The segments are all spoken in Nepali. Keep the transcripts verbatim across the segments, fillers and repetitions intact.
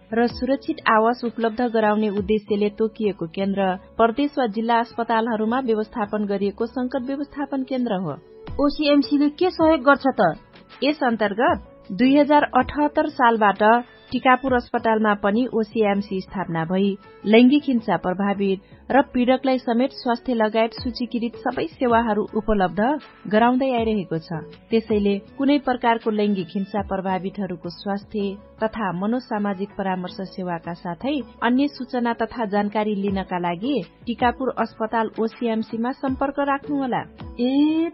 र सुरक्षित आवास उपलब्ध गराउने उद्देश्यले तोकिएको केन्द्र प्रदेश वा जिल्ला अस्पतालहरूमा व्यवस्थापन गरिएको संकट व्यवस्थापन केन्द्र हो। ओसीएमसीले के सहयोग गर्छ त? यस अन्तर्गत दुई हजार अठहत्तर सालबाट टिकापुर अस्पतालमा पनि ओसीएमसी स्थापना भई लैंगिक हिंसा प्रभावित र पीड़कलाई समेत स्वास्थ्य लगायत सूचीकृत सबै सेवाहरू उपलब्ध गराउँदै आइरहेको छ। त्यसैले कुनै प्रकारको लैंगिक हिंसा प्रभावितहरूको स्वास्थ्य तथा मनोसामाजिक परामर्श सेवाका साथै अन्य सूचना तथा जानकारी लिनका लागि टिकापुर अस्पताल ओसीएमसीमा सम्पर्क राख्नुहोला। ए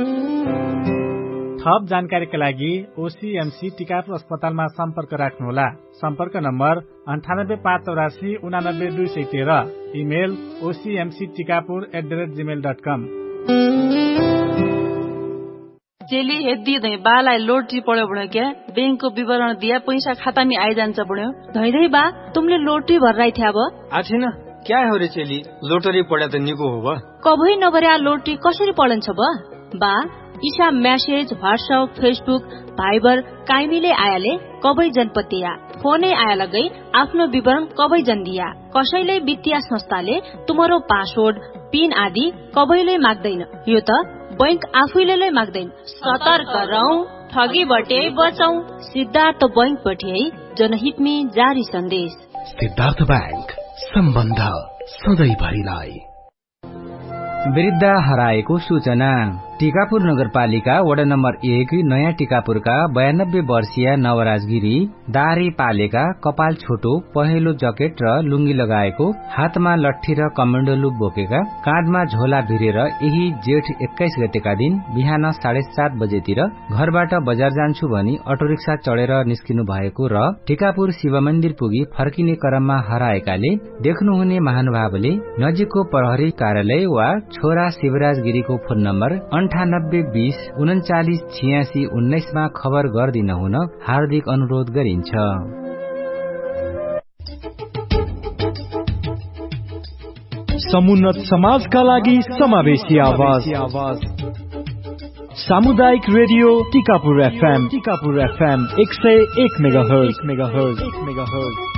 थप जानकारीका लागि ओसीएमसी टिकापुर अस्पतालमा सम्पर्क राख्नुहोला। सम्पर्क नम्बर अन्ठानब्बे पाँच चौरासी उनानब्बे दुई सय तेह्र। Email ओसीएमसी Tikapur at the rate Gmail dot कम। चेली हेदी धै बालाई लोटरी पड्यो बढ्यो क्या बैंकको विवरण दिया पैसा खाता में आइजान्छ बढ्यो धै धै बा तुमले लोटरी भर्राइ थ्या ब आछिन क्या हो रे चेली लोटरी पड्या त निको हो ब कबै नभर्या लोटरी कसरी पढन्छ ब बा Isha message WhatsApp Facebook Viber काइमीले आयाले कबै जनपतिया फोनै आया लगै आफ्नो विवरण कबै जन दिया कसैले वित्तीय संस्थाले तुम्हारो पासवर्ड पिन आदि कबैले माग्दैन यो त बैंक आफैले माग्दैन। सतर्क रहौ ठगीबटे बचौ। सिद्धार्थ बैंक बटे जनहित में जारी संदेश। सिद्धार्थ बैंक सम्बन्ध सधैँभरिलाई। वृद्ध हराएको सूचना। टिकापुर नगरपालिका वडा नम्बर एक नयाँ टिकापुरका बयानब्बे वर्षीय नवराज गिरी दाह्री पालेका कपाल छोटो पहेँलो जकेट र लुङ्गी लगाएको हातमा लट्ठी र कमेण्डो लुक बोकेका काँधमा झोला भिरेर यही जेठ एक्काइस गतेका दिन बिहान साढे सात बजेतिर घरबाट बजार जान्छु भनी अटो रिक्सा चढेर निस्किनु भएको र टिकापुर शिव मन्दिर पुगी फर्किने क्रममा हराएकाले देख्नुहुने महानुभावले नजिकको प्रहरी कार्यालय वा छोरा शिवराज गिरीको फोन नम्बर अन्ठानब्बे बीस उन्चालिस छियासी उन्नाइसमा खबर गर्दिन हुन हार्दिक अनुरोध गरिन्छ। समुन्नत समाजका लागि समावेशी आवाज सामुदायिक radio Tikapur FM Tikapur FM एक सय एक मेगाहर्ज मेगाहर्ज मेगाहर्ज